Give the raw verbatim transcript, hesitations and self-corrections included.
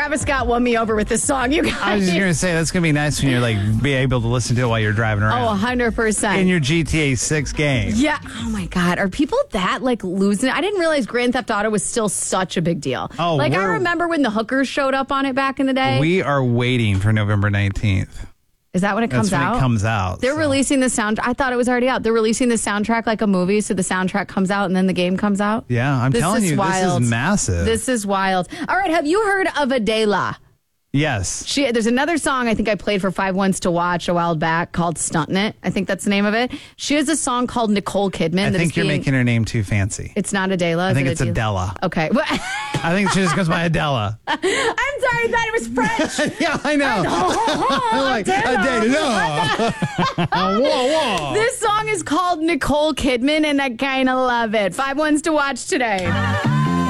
Travis Scott won me over with this song, you guys. I was just going to say, that's going to be nice when you're like, be able to listen to it while you're driving around. Oh, one hundred percent. In your G T A six game. Yeah. Oh, my God. Are people that, like, losing it? I didn't realize Grand Theft Auto was still such a big deal. Oh, Like, I we're- remember when the hookers showed up on it back in the day. We are waiting for November nineteenth. Is that when it comes That's when out? it comes out. They're so. releasing the sound. I thought it was already out. They're releasing the soundtrack like a movie, so the soundtrack comes out and then the game comes out. Yeah, I'm This telling is you, wild. this is massive. This is wild. All right, have you heard of Adela? yes. She, there's another song I think I played for Five Ones to Watch a while back called Stuntin' It. I think that's the name of it. She has a song called Nicole Kidman. I that think is you're being- making her name too fancy. It's not Adela. I think it it's Adela. Okay. Well, I think she just goes by Adela. I'm sorry. I thought it was French. Yeah, I know. I'm like, Adela. Whoa, whoa. This song is called Nicole Kidman, and I kind of love it. Five Ones to Watch today.